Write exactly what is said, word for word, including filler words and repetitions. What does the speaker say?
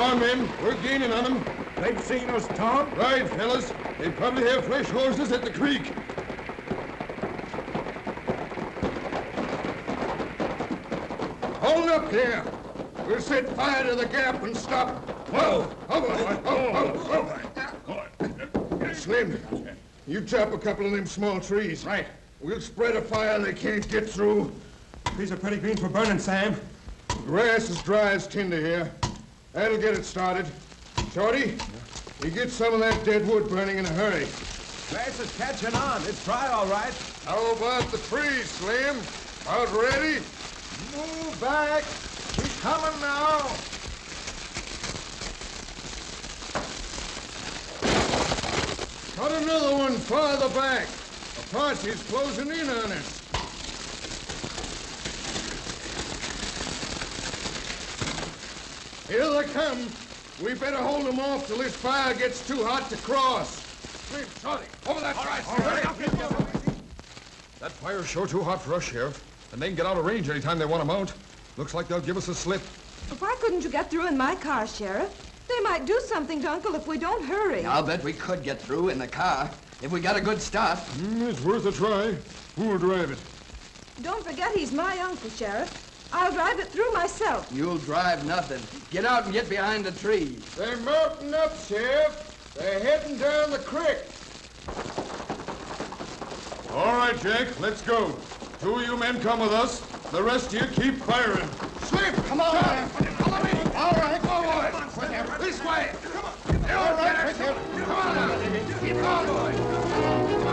on, men. We're gaining on them. They've seen us, Tom? Right, fellas. They probably have fresh horses at the creek. Hold up here. We'll set fire to the gap and stop. Whoa! Whoa! Whoa! Whoa! Slim, you chop a couple of them small trees. Right. We'll spread a fire they can't get through. These are pretty green for burning, Sam. Grass is dry as tinder here. That'll get it started. Shorty, you get some of that dead wood burning in a hurry. Grass is catching on. It's dry, all right. How about the trees, Slim? About ready? Move back. He's coming now. Cut another one farther back. Apache's closing in on us. Here they come. We better hold them off till this fire gets too hot to cross. Slim, Shorty, over that side. All right. That fire's sure too hot for us, Sheriff. And they can get out of range anytime they want to mount. Looks like they'll give us a slip. Why couldn't you get through in my car, Sheriff? They might do something to Uncle if we don't hurry. I'll bet we could get through in the car if we got a good start. Mm, it's worth a try. Who'll drive it? Don't forget he's my uncle, Sheriff. I'll drive it through myself. You'll drive nothing. Get out and get behind the trees. They're mounting up, Sheriff. They're heading down the creek. All right, Jack, let's go. Two of you men come with us. The rest of you keep firing. Slim, come on. Follow me. All right, go on. This way. Come on. All right, come on. Come on. Keep going, boy.